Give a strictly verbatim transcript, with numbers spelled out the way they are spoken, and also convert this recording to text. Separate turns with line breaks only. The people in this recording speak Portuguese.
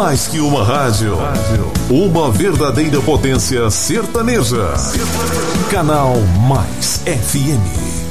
Mais que uma rádio, uma verdadeira potência sertaneja. Canal Mais F M.